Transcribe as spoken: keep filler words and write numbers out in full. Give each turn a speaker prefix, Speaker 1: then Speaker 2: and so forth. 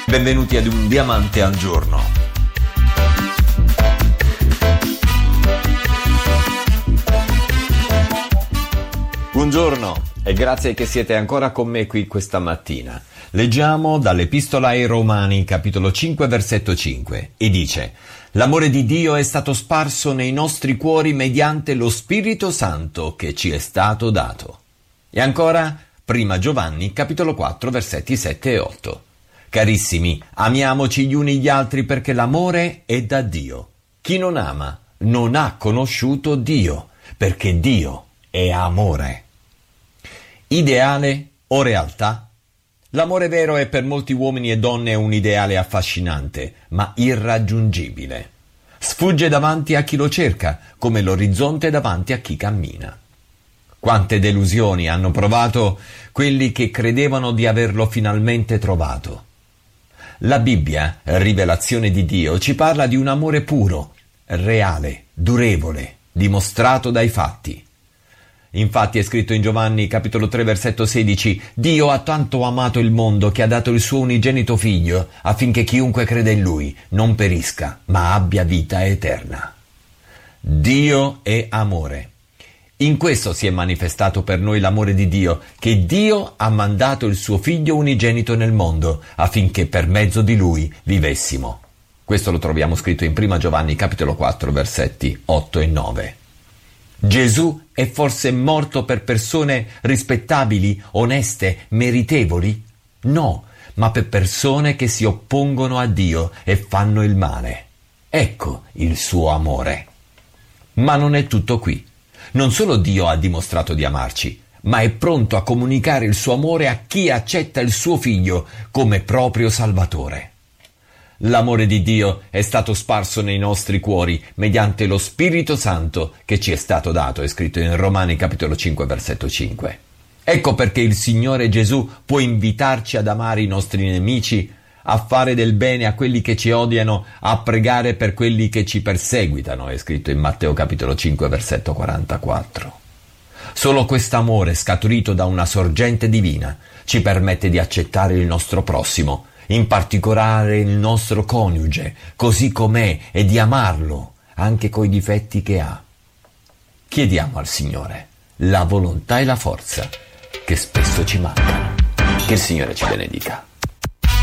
Speaker 1: Benvenuti ad Un Diamante al Giorno. Buongiorno e grazie che siete ancora con me qui questa mattina. Leggiamo dall'Epistola ai Romani, capitolo cinque, versetto cinque, e dice: «L'amore di Dio è stato sparso nei nostri cuori mediante lo Spirito Santo che ci è stato dato». E ancora, prima Giovanni, capitolo quattro, versetti sette e otto. «Carissimi, amiamoci gli uni gli altri perché l'amore è da Dio. Chi non ama non ha conosciuto Dio, perché Dio è amore». Ideale o realtà? L'amore vero è per molti uomini e donne un ideale affascinante, ma irraggiungibile. Sfugge davanti a chi lo cerca, come l'orizzonte davanti a chi cammina. Quante delusioni hanno provato quelli che credevano di averlo finalmente trovato. La Bibbia, rivelazione di Dio, ci parla di un amore puro, reale, durevole, dimostrato dai fatti. Infatti è scritto in Giovanni capitolo tre versetto sedici: «Dio ha tanto amato il mondo che ha dato il suo unigenito figlio affinché chiunque crede in lui non perisca ma abbia vita eterna». Dio è amore. In questo si è manifestato per noi l'amore di Dio, che Dio ha mandato il suo figlio unigenito nel mondo affinché per mezzo di lui vivessimo. Questo lo troviamo scritto in prima Giovanni capitolo quattro versetti otto e nove. Gesù è forse morto per persone rispettabili, oneste, meritevoli? No, ma per persone che si oppongono a Dio e fanno il male. Ecco il suo amore. Ma non è tutto qui. Non solo Dio ha dimostrato di amarci, ma è pronto a comunicare il suo amore a chi accetta il suo figlio come proprio Salvatore. L'amore di Dio è stato sparso nei nostri cuori mediante lo Spirito Santo che ci è stato dato, è scritto in Romani capitolo cinque versetto cinque. Ecco perché il Signore Gesù può invitarci ad amare i nostri nemici, a fare del bene a quelli che ci odiano, a pregare per quelli che ci perseguitano, è scritto in Matteo capitolo cinque versetto quarantaquattro. Solo quest'amore scaturito da una sorgente divina ci permette di accettare il nostro prossimo, in particolare il nostro coniuge, così com'è, e di amarlo anche coi difetti che ha. Chiediamo al Signore la volontà e la forza che spesso ci mancano. Che il Signore ci benedica.